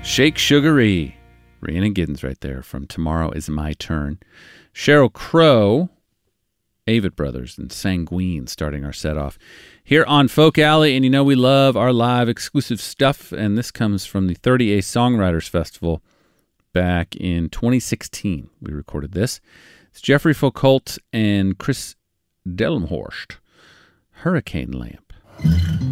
Shake Sugaree. Rhiannon Giddens right there from Tomorrow Is My Turn. Sheryl Crow, Avett Brothers, and Sanguine starting our set off here on Folk Alley. And you know we love our live exclusive stuff, and this comes from the 30A Songwriters Festival back in 2016. We recorded this. It's Jeffrey Foucault and Chris Delmhorst, Hurricane Lamp.